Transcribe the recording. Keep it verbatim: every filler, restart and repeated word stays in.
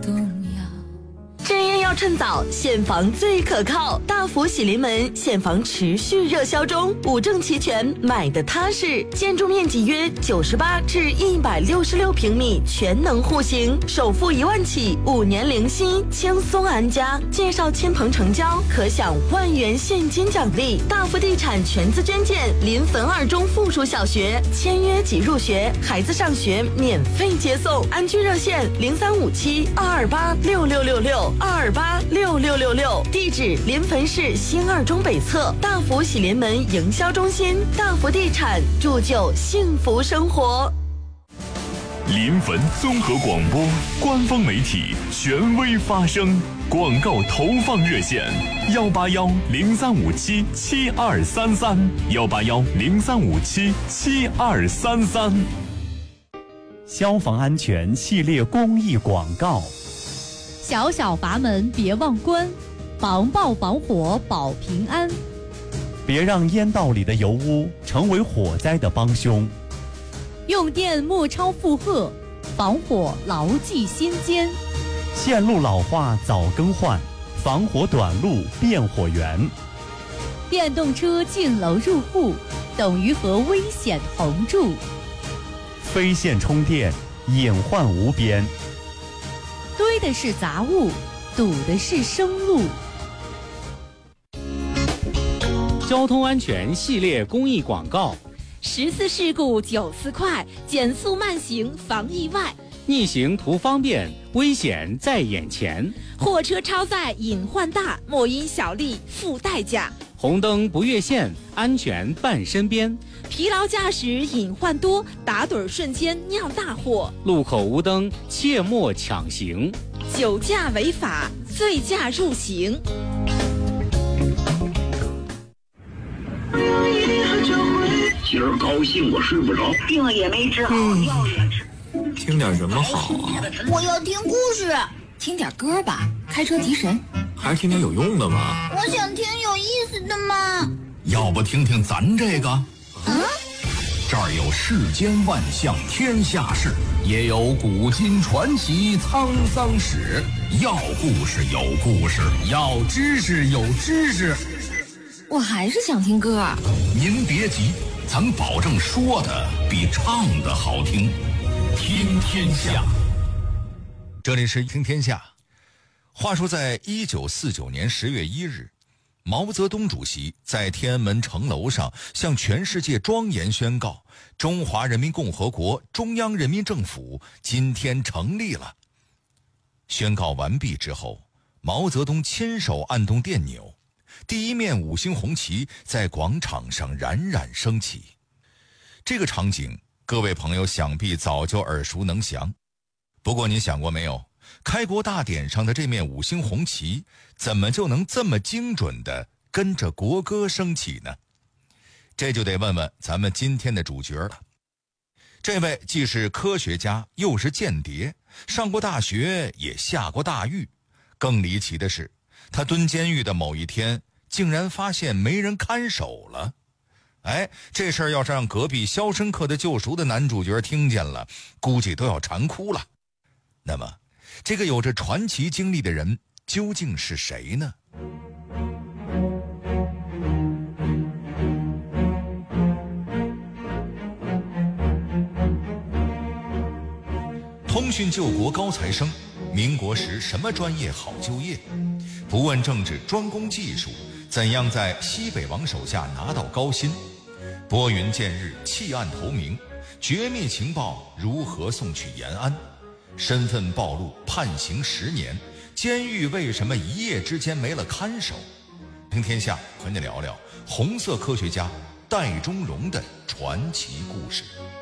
动摇。 真烟要趁早，现房最可靠。大福喜临门，现房持续热销中，五证齐全，买的踏实。建筑面积约九十八至一百六十六平米，全能户型，首付一万起，五年零息，轻松安家。介绍亲朋成交，可享万元现金奖励。大福地产全资捐建临汾二中附属小学，签约即入学，孩子上学免费接送。安居热线零三五七二二八六六六六。二二八六六六六，地址临汾市新二中北侧大福喜临门营销中心。大福地产铸就幸福生活。 临汾综合广播官方媒体，权威发声。广告投放热线：幺八幺零三五七七二三三，幺八幺零三五七七二三三。 消防安全系列公益广告。 小小阀门别忘关，防爆防火保平安。 别让烟道里的油污成为火灾的帮凶。 用电莫超负荷，防火牢记心间。 线路老化早更换，防火短路变火源。 电动车进楼入户，等于和危险同住。 非线充电，隐患无边。 堆的是杂物，堵的是生路。 交通安全系列公益广告： 十次事故九次快，减速慢行防意外。 逆行图方便，危险在眼前。 货车超载隐患大，莫因小利付代价。 红灯不越线，安全伴身边。 疲劳驾驶隐患多，打盹瞬间酿大祸。 路口无灯，切莫抢行。 酒驾违法，醉驾入刑。 今儿高兴我睡不着， 病也没治好，药也吃。 听点什么好啊？ 我要听故事。 听点歌吧，开车提神。 还是听点有用的吧。 我想听有意思的嘛。 要不听听咱这个？ 嗯， 这儿有世间万象天下事，也有古今传奇沧桑史。要故事有故事，要知识有知识。 我还是想听歌。 您别急，咱保证说的比唱的好听。听天下，这里是听天下。话说在一九四九年十月一日，毛泽东主席在天安门城楼上向全世界庄严宣告，中华人民共和国中央人民政府今天成立了。宣告完毕之后，毛泽东亲手按动电钮，第一面五星红旗在广场上冉冉升起。这个场景各位朋友想必早就耳熟能详，不过您想过没有，开国大典上的这面五星红旗怎么就能这么精准地跟着国歌升起呢？这就得问问咱们今天的主角了。这位既是科学家又是间谍，上过大学也下过大狱。更离奇的是，他蹲监狱的某一天竟然发现没人看守了。哎，这事儿要是让隔壁《肖申克的救赎》的男主角听见了，估计都要馋哭了。那么这个有着传奇经历的人究竟是谁呢？通讯救国高材生，民国时什么专业好就业？不问政治，专攻技术，怎样在西北王手下拿到高薪？拨云见日，弃暗投明，绝密情报如何送去延安？身份暴露，判刑十年，监狱为什么一夜之间没了看守？听天下和你聊聊红色科学家戴忠荣的传奇故事。